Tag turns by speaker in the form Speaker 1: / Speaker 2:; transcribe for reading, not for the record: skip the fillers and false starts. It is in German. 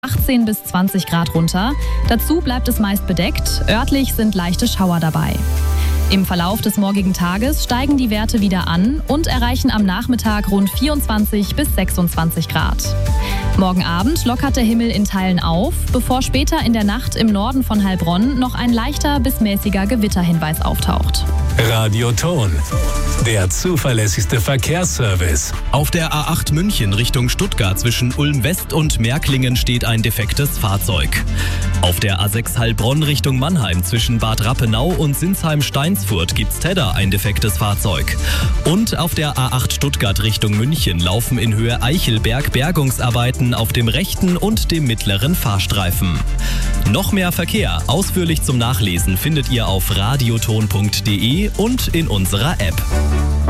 Speaker 1: 18 bis 20 Grad runter. Dazu bleibt es meist bedeckt. Örtlich sind leichte Schauer dabei. Im Verlauf des morgigen Tages steigen die Werte wieder an und erreichen am Nachmittag rund 24 bis 26 Grad. Morgen Abend lockert der Himmel in Teilen auf, bevor später in der Nacht im Norden von Heilbronn noch ein leichter bis mäßiger Gewitterhinweis auftaucht.
Speaker 2: Radioton, der zuverlässigste Verkehrsservice.
Speaker 3: Auf der A8 München Richtung Stuttgart zwischen Ulm West und Märklingen steht ein defektes Fahrzeug. Auf der A6 Heilbronn Richtung Mannheim zwischen Bad Rappenau und Sinsheim-Steinsfurt gibt's Tedder ein defektes Fahrzeug. Und auf der A8 Stuttgart Richtung München laufen in Höhe Eichelberg Bergungsarbeiten auf dem rechten und dem mittleren Fahrstreifen. Noch mehr Verkehr ausführlich zum Nachlesen findet ihr auf radioton.de und in unserer App.